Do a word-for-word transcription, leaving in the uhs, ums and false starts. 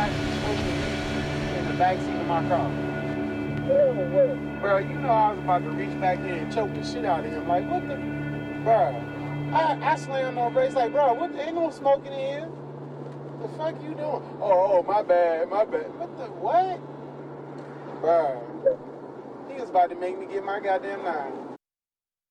actually smoking in the backseat of my car. Oh, what? Bro, you know I was about to reach back in and choke the shit out of him. Like, what the? Bro, I, I slammed on brakes like, bro, what the, ain't no smoking in here. The fuck you doing? Oh, oh, my bad, my bad. What the, what? Bro, he was about to make me get my goddamn nine.